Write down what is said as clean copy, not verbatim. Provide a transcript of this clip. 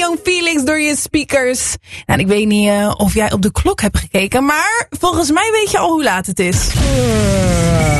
Young Felix door je speakers. Nou, ik weet niet of jij op de klok hebt gekeken, maar volgens mij weet je al hoe laat het is.